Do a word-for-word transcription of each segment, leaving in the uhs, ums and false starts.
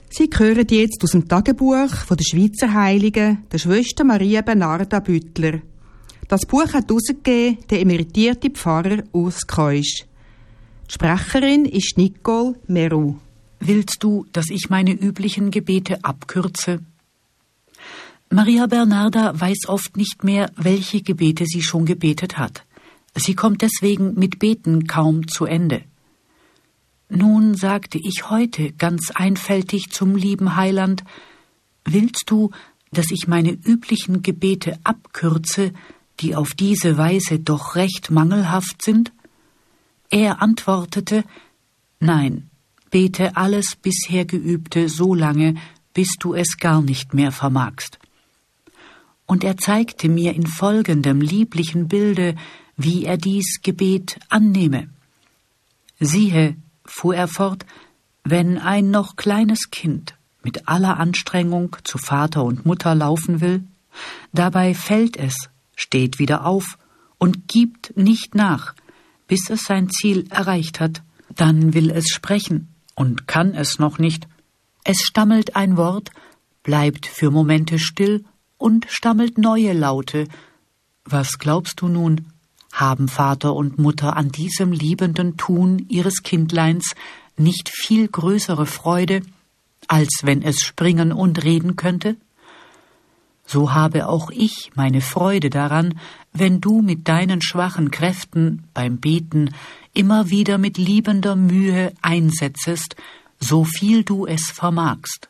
Sie hören jetzt aus dem Tagebuch von der Schweizer Heiligen, der Schwester Maria Bernarda Büttler. Das Buch hat herausgegeben der emeritierte Pfarrer Urs Keusch. Die Sprecherin ist Nicole Meru. Willst du, dass ich meine üblichen Gebete abkürze? Maria Bernarda weiß oft nicht mehr, welche Gebete sie schon gebetet hat. Sie kommt deswegen mit Beten kaum zu Ende. Nun sagte ich heute ganz einfältig zum lieben Heiland: Willst du, dass ich meine üblichen Gebete abkürze, die auf diese Weise doch recht mangelhaft sind? Er antwortete: Nein, bete alles bisher Geübte so lange, bis du es gar nicht mehr vermagst. Und er zeigte mir in folgendem lieblichen Bilde, wie er dies Gebet annehme. Siehe, fuhr er fort, wenn ein noch kleines Kind mit aller Anstrengung zu Vater und Mutter laufen will, dabei fällt es, steht wieder auf und gibt nicht nach, bis es sein Ziel erreicht hat, dann will es sprechen und kann es noch nicht. Es stammelt ein Wort, bleibt für Momente still und stammelt neue Laute. Was glaubst du nun? Haben Vater und Mutter an diesem liebenden Tun ihres Kindleins nicht viel größere Freude, als wenn es springen und reden könnte? So habe auch ich meine Freude daran, wenn du mit deinen schwachen Kräften beim Beten immer wieder mit liebender Mühe einsetzest, so viel du es vermagst.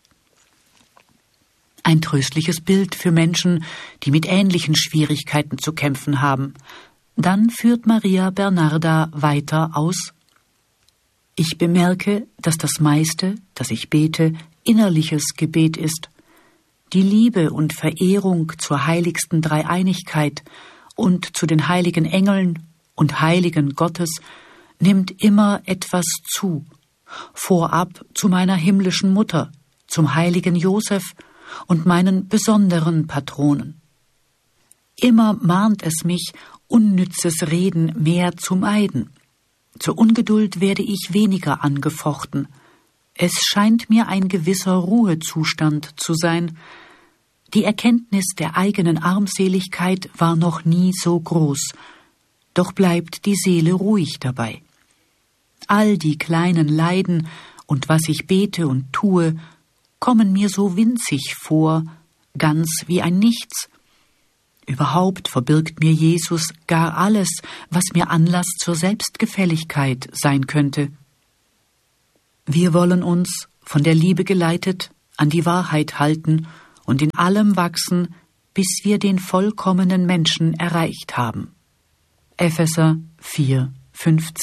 Ein tröstliches Bild für Menschen, die mit ähnlichen Schwierigkeiten zu kämpfen haben. Dann führt Maria Bernarda weiter aus: Ich bemerke, dass das meiste, das ich bete, innerliches Gebet ist. Die Liebe und Verehrung zur heiligsten Dreieinigkeit und zu den heiligen Engeln und Heiligen Gottes nimmt immer etwas zu. Vorab zu meiner himmlischen Mutter, zum heiligen Josef und meinen besonderen Patronen. Immer mahnt es mich, unnützes Reden mehr zu meiden. Zur Ungeduld werde ich weniger angefochten. Es scheint mir ein gewisser Ruhezustand zu sein. Die Erkenntnis der eigenen Armseligkeit war noch nie so groß, doch bleibt die Seele ruhig dabei. All die kleinen Leiden und was ich bete und tue, kommen mir so winzig vor, ganz wie ein Nichts. Überhaupt verbirgt mir Jesus gar alles, was mir Anlass zur Selbstgefälligkeit sein könnte. Wir wollen uns, von der Liebe geleitet, an die Wahrheit halten und in allem wachsen, bis wir den vollkommenen Menschen erreicht haben. Epheser vier, fünfzehn